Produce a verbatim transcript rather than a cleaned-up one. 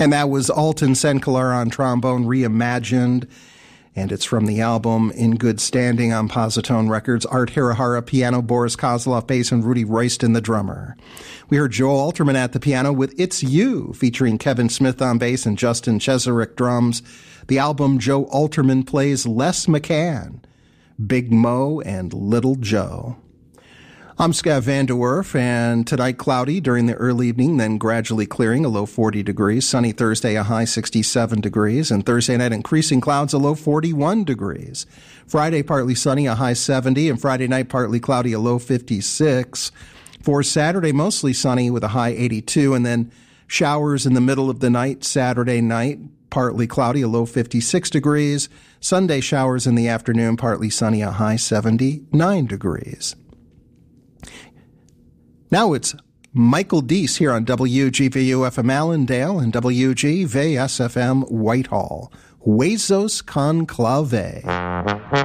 And that was Alton Senkelar on trombone, reimagined. And it's from the album In Good Standing on Positone Records. Art Hirahara piano, Boris Kozlov bass, and Rudy Royston the drummer. We heard Joel Alterman at the piano with It's You, featuring Kevin Smith on bass and Justin Cheserek drums. The album Joe Alterman Plays Les McCann, Big Mo, and Little Joe. I'm Scott Van de Werf, and tonight cloudy during the early evening, then gradually clearing, a low forty degrees. Sunny Thursday, a high sixty-seven degrees. And Thursday night, increasing clouds, a low forty-one degrees. Friday, partly sunny, a high seventy. And Friday night, partly cloudy, a low fifty-six. For Saturday, mostly sunny with a high eighty-two. And then showers in the middle of the night, Saturday night, partly cloudy, a low fifty-six degrees. Sunday, showers in the afternoon, partly sunny, a high seventy-nine degrees. Now it's Michael Deese here on W G V U F M Allendale and W G V S F M Whitehall. Huesos con clave.